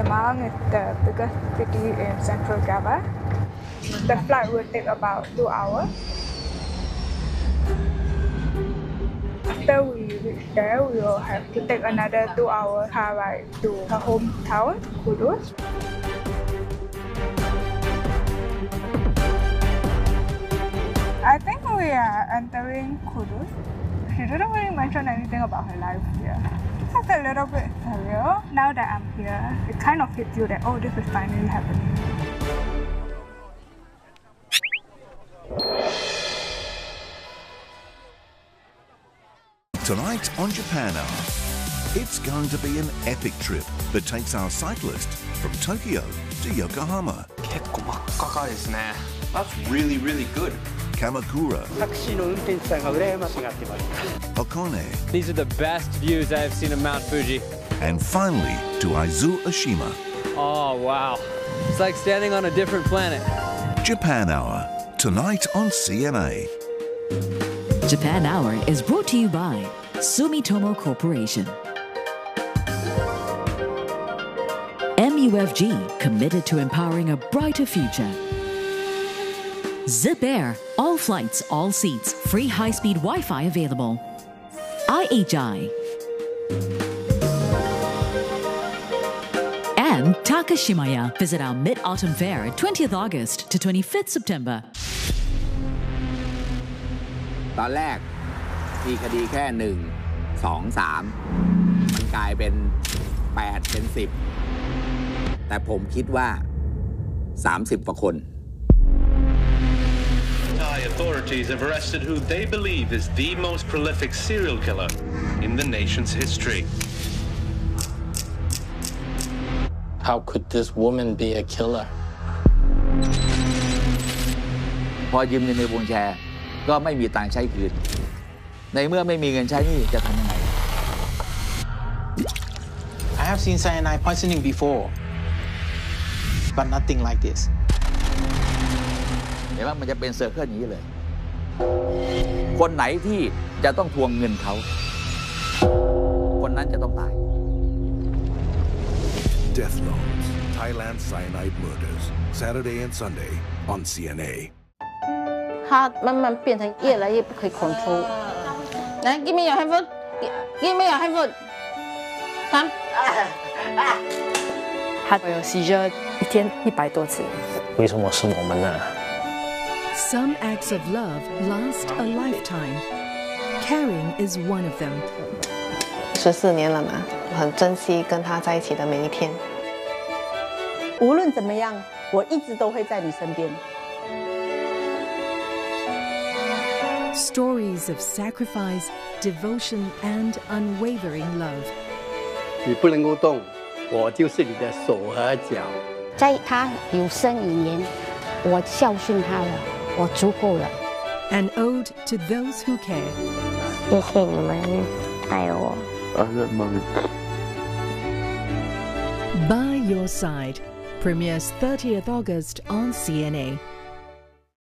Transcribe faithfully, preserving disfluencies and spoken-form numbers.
Mang is the biggest city in central Java. The flight will take about two hours. After we reach there, we will have to take another two hour car ride to her hometown, Kudus. I think we are entering Kudus. She didn't really mention anything about her life here. It's a little bit surreal. Now that I'm here, it kind of hits you that, oh, this is finally happening. Tonight on Japan Hour, it's going to be an epic trip that takes our cyclist from Tokyo to Yokohama. That's really, really good. Kamakura. Hakone. These are the best views I have seen of Mount Fuji. And finally to Aizu Oshima. Oh, wow. It's like standing on a different planet. Japan Hour, tonight on C N A. Japan Hour is brought to you by Sumitomo Corporation. M U F G, committed to empowering a brighter future. Zip Air, all flights, all seats, free high-speed Wi-Fi available. I H I. And Takashimaya. Visit our Mid-Autumn Fair, twentieth August to twenty-fifth September. ตอนแรกมีคดีแค่หนึ่ง สอง สามมันกลายเป็นแปดเป็นสิบแต่ผมคิดว่าสามสิบกว่าคน Thai authorities have arrested who they believe is the most prolific serial killer in the nation's history. How could this woman be a killer? พอยืมเงินในวงแชร์ก็ไม่มีตังค์ใช้คืนในเมื่อไม่มีเงินใช้นี่จะทำยังไง I have seen cyanide poisoning before, but nothing like this. เห็นว่ามันจะเป็นเซอร์เคิลอย่างนี้เลยคนไหนที่จะต้องทวงเงินเขาคนนั้นจะต้องตาย Death Notes, Thailand Cyanide Murders, Saturday and Sunday on C N A. 它慢慢变成越来越不可以控制。来 ，Give me your hand foot. Give me your hand foot. Come. 他有 seizure 一天一百多次。 为什么是我们呢？ Some acts of love last a lifetime. Caring is one of them. 十四年了嘛，很珍惜跟他在一起的每一天。 无论怎么样，我一直都会在你身边。 Stories of sacrifice, devotion, and unwavering love. 你不能够动，我就是你的手和脚。 在他有生以年，我孝顺他了，我足够了。 An ode to those who care. 谢谢你们爱我。 By Your Side premieres thirtieth August on C N A.